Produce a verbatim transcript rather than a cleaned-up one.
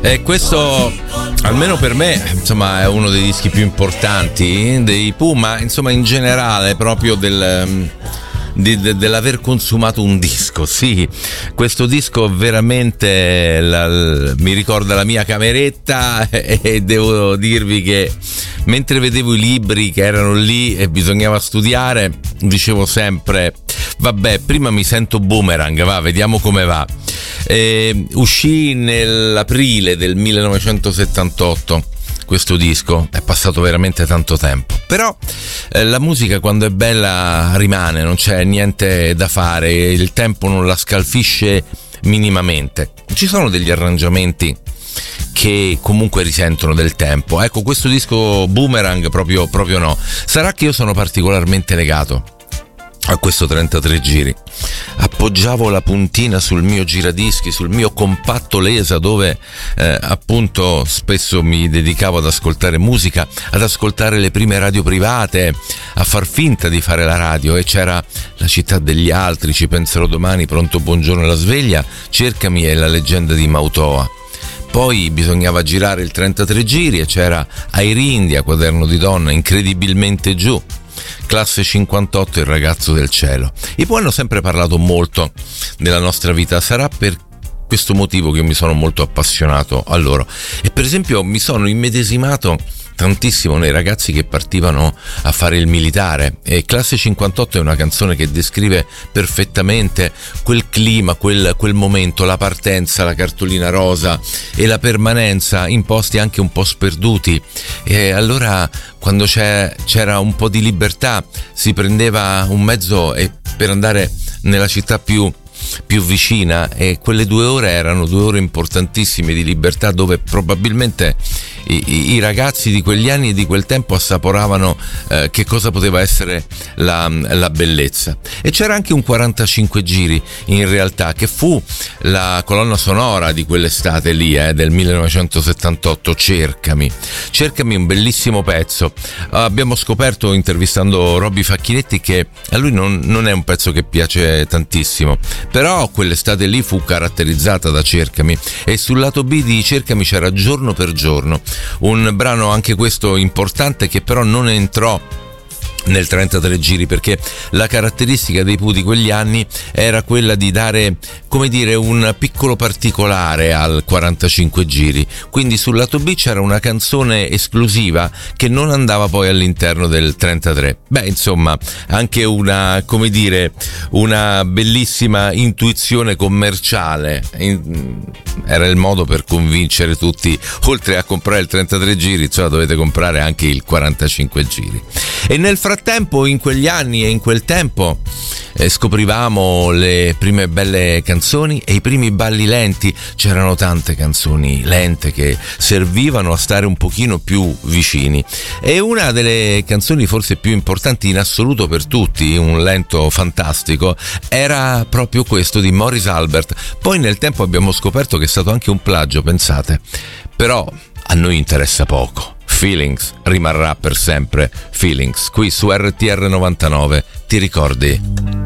E questo, almeno per me, insomma, è uno dei dischi più importanti dei Pooh, ma insomma in generale proprio del... Di, de, dell'aver consumato un disco. Sì, questo disco veramente la, la, mi ricorda la mia cameretta e, e devo dirvi che mentre vedevo i libri che erano lì e bisognava studiare, dicevo sempre vabbè, prima mi sento Boomerang, va, vediamo come va. E uscì nell'aprile del millenovecentosettantotto questo disco, è passato veramente tanto tempo, però eh, la musica quando è bella rimane, non c'è niente da fare, il tempo non la scalfisce minimamente. Ci sono degli arrangiamenti che comunque risentono del tempo, ecco, questo disco Boomerang proprio, proprio no. Sarà che io sono particolarmente legato a questo trentatré giri, appoggiavo la puntina sul mio giradischi, sul mio compatto Lesa, dove eh, appunto spesso mi dedicavo ad ascoltare musica, ad ascoltare le prime radio private, a far finta di fare la radio, e c'era La città degli altri, Ci penserò domani, Pronto buongiorno e La sveglia, Cercami e La leggenda di Mautoa. Poi bisognava girare il trentatré giri e c'era Airindia, Quaderno di donna, Incredibilmente giù, Classe cinquantotto, Il ragazzo del cielo. I Pooh hanno sempre parlato molto della nostra vita, sarà per questo motivo che io mi sono molto appassionato a loro, e per esempio mi sono immedesimato tantissimo nei ragazzi che partivano a fare il militare, e Classe cinquantotto è una canzone che descrive perfettamente quel clima, quel, quel momento, la partenza, la cartolina rosa e la permanenza in posti anche un po' sperduti. E allora quando c'è, c'era un po' di libertà si prendeva un mezzo e per andare nella città più più vicina, e quelle due ore erano due ore importantissime di libertà, dove probabilmente i, i ragazzi di quegli anni e di quel tempo assaporavano eh, che cosa poteva essere la, la bellezza. E c'era anche un quarantacinque giri in realtà, che fu la colonna sonora di quell'estate lì eh, del millenovecentosettantotto, Cercami. Cercami, un bellissimo pezzo. Abbiamo scoperto intervistando Robby Facchinetti che a lui non, non è un pezzo che piace tantissimo, però quell'estate lì fu caratterizzata da Cercami, e sul lato B di Cercami c'era Giorno per giorno, un brano anche questo importante che però non entrò nel trentatré giri, perché la caratteristica dei Pooh di quegli anni era quella di dare, come dire, un piccolo particolare al quarantacinque giri, quindi sul lato B c'era una canzone esclusiva che non andava poi all'interno del trentatré. Beh, insomma, anche una, come dire, una bellissima intuizione commerciale, era il modo per convincere tutti, oltre a comprare il trentatré giri, cioè dovete comprare anche il quarantacinque giri. E nel frattempo, in quegli anni e in quel tempo, eh, scoprivamo le prime belle canzoni e i primi balli lenti. C'erano tante canzoni lente che servivano a stare un pochino più vicini, e una delle canzoni forse più importanti in assoluto per tutti, un lento fantastico, era proprio questo di Maurice Albert. Poi nel tempo abbiamo scoperto che è stato anche un plagio, pensate, però a noi interessa poco. Feelings rimarrà per sempre Feelings, qui su R T R novantanove, ti ricordi?